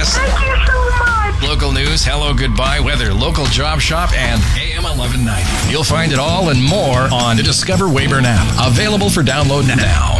us. Thank you so much. Local news, hello, goodbye, weather, local job shop, and AM 1190. You'll find it all and more on the Discover Weyburn app. Available for download now.